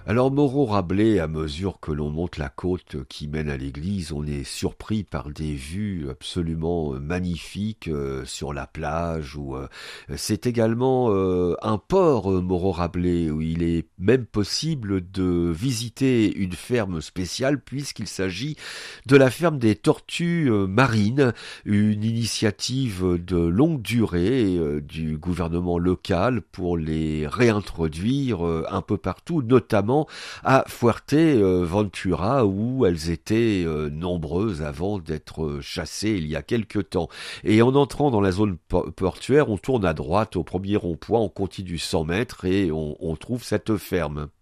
Alors Moreau Rabelais, à mesure que l'on monte la côte qui mène à l'église, on est surpris par des vues absolument magnifiques sur la plage. C'est également un port, Moreau Rabelais, où il est même possible de visiter une ferme spéciale puisqu'il s'agit de la ferme des tortues marines, une initiative de longue durée du gouvernement local pour les réintroduire un peu partout, notamment à Fuerteventura où elles étaient nombreuses avant d'être chassées il y a quelque temps. Et en entrant dans la zone portuaire, on tourne à droite au premier rond-point, on continue 100 mètres et on trouve cette ferme.